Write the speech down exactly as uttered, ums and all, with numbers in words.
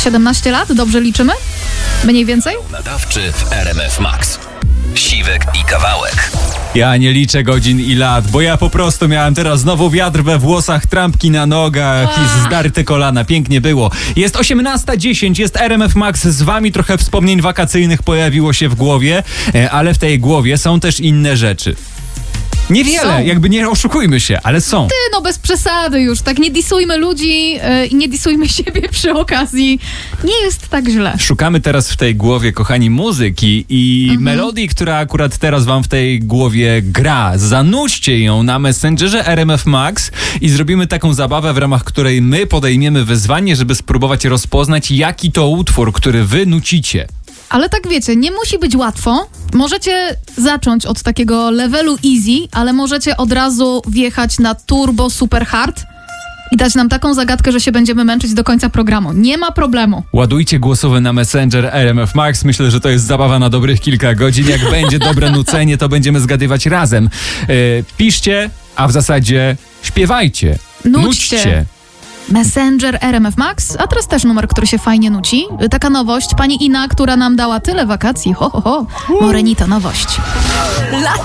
siedemnaście lat, dobrze liczymy? Mniej więcej? Nadawczy w R M F Max. Siwek i Kawałek. Ja nie liczę godzin i lat, bo ja po prostu miałem teraz znowu wiatr we włosach, trampki na nogach i zdarte kolana. Pięknie było. Jest osiemnasta dziesięć, jest R M F Max z wami. Trochę wspomnień wakacyjnych pojawiło się w głowie, ale w tej głowie są też inne rzeczy. Niewiele, są. Jakby nie oszukujmy się, ale są. Ty, no bez przesady już, tak nie disujmy ludzi i yy, nie disujmy siebie przy okazji. Nie jest tak źle. Szukamy teraz w tej głowie, kochani, muzyki i mhm. melodii, która akurat teraz wam w tej głowie gra. Zanudźcie ją na Messengerze R M F Max i zrobimy taką zabawę, w ramach której my podejmiemy wyzwanie, żeby spróbować rozpoznać, jaki to utwór, który wy nucicie. Ale tak wiecie, nie musi być łatwo. Możecie zacząć od takiego levelu easy, ale możecie od razu wjechać na turbo super hard i dać nam taką zagadkę, że się będziemy męczyć do końca programu. Nie ma problemu. Ładujcie głosowe na Messenger R M F Max. Myślę, że to jest zabawa na dobrych kilka godzin. Jak będzie dobre nucenie, to będziemy zgadywać razem. Yy, piszcie, a w zasadzie śpiewajcie. Nućcie. Nućcie. Messenger R M F Max, a teraz też numer, który się fajnie nuci. Taka nowość, pani Ina, która nam dała tyle wakacji, ho, ho, ho. Morenito nowość. Lato